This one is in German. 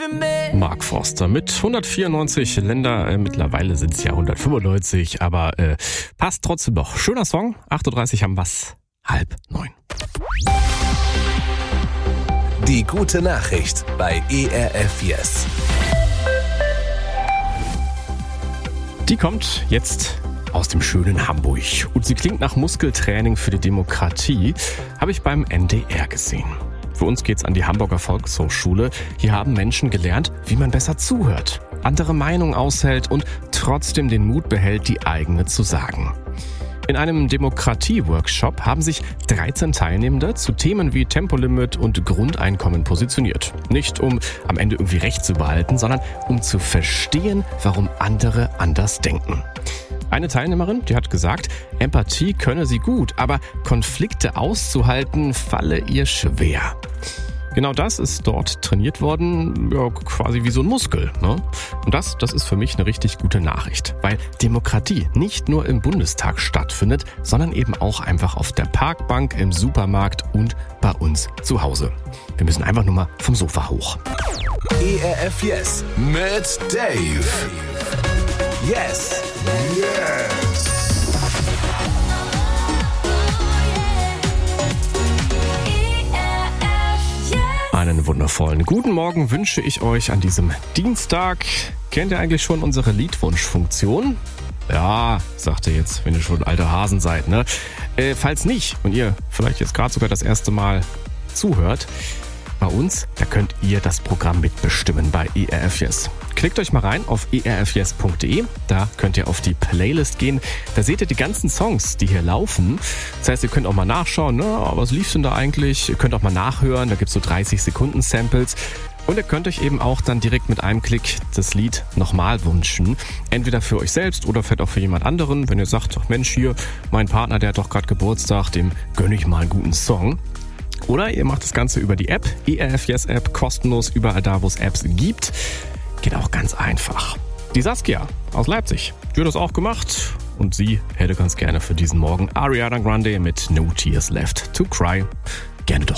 für mich. Mark Forster mit 194 Länder, mittlerweile sind es ja 195, aber passt trotzdem noch. Schöner Song, 8.30 Uhr haben wir's, 8:30. Die gute Nachricht bei ERF Yes. Die kommt jetzt aus dem schönen Hamburg und sie klingt nach Muskeltraining für die Demokratie, habe ich beim NDR gesehen. Für uns geht's an die Hamburger Volkshochschule. Hier haben Menschen gelernt, wie man besser zuhört, andere Meinungen aushält und trotzdem den Mut behält, die eigene zu sagen. In einem Demokratie-Workshop haben sich 13 Teilnehmende zu Themen wie Tempolimit und Grundeinkommen positioniert. Nicht um am Ende irgendwie Recht zu behalten, sondern um zu verstehen, warum andere anders denken. Eine Teilnehmerin, die hat gesagt, Empathie könne sie gut, aber Konflikte auszuhalten falle ihr schwer. Genau das ist dort trainiert worden, ja, quasi wie so ein Muskel. Ne? Und das ist für mich eine richtig gute Nachricht, weil Demokratie nicht nur im Bundestag stattfindet, sondern eben auch einfach auf der Parkbank, im Supermarkt und bei uns zu Hause. Wir müssen einfach nur mal vom Sofa hoch. ERF Yes mit Dave. Yes. Yes. Einen wundervollen guten Morgen wünsche ich euch an diesem Dienstag. Kennt ihr eigentlich schon unsere Liedwunschfunktion? Ja, sagt ihr jetzt, wenn ihr schon alte Hasen seid, ne? Falls nicht und ihr vielleicht jetzt gerade sogar das erste Mal zuhört, bei uns, da könnt ihr das Programm mitbestimmen bei ERF Yes. Klickt euch mal rein auf erfyes.de, da könnt ihr auf die Playlist gehen. Da seht ihr die ganzen Songs, die hier laufen. Das heißt, ihr könnt auch mal nachschauen, ne, was lief denn da eigentlich? Ihr könnt auch mal nachhören, da gibt's so 30 Sekunden Samples. Und ihr könnt euch eben auch dann direkt mit einem Klick das Lied nochmal wünschen. Entweder für euch selbst oder vielleicht auch für jemand anderen. Wenn ihr sagt, ach Mensch, hier, mein Partner, der hat doch gerade Geburtstag, dem gönne ich mal einen guten Song. Oder ihr macht das Ganze über die App, ERF Yes App, kostenlos überall da, wo es Apps gibt. Geht auch ganz einfach. Die Saskia aus Leipzig, die hat das auch gemacht und sie hätte ganz gerne für diesen Morgen Ariana Grande mit No Tears Left to Cry. Gerne doch.